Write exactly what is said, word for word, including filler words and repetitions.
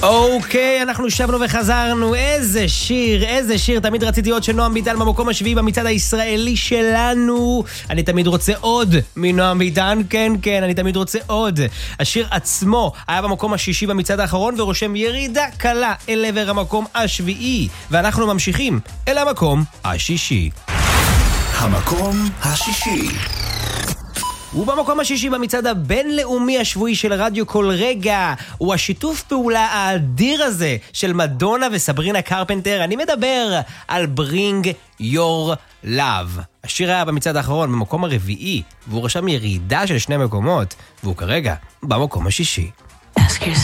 אוקיי, אנחנו שבנו וחזרנו. איזה שיר, איזה שיר. תמיד רציתי עוד של נועם ביטן במקום השביעי במצעד הישראלי שלנו. אני תמיד רוצה עוד מנועם ביטן, כן, כן, אני תמיד רוצה עוד. השיר עצמו היה במקום השישי במצעד האחרון ורושם ירידה קלה אל עבר המקום השביעי. ואנחנו ממשיכים אל המקום השישי. המקום השישי. ובמקום השישי במצעד הבינלאומי השבועי של רדיו כל רגע הוא השיתוף פעולה האדיר הזה של מדונה וסברינה קרפנטר. אני מדבר על Bring Your Love. השיר היה במצעד האחרון במקום הרביעי והוא רשם ירידה של שני מקומות והוא כרגע במקום השישי. Ask yourself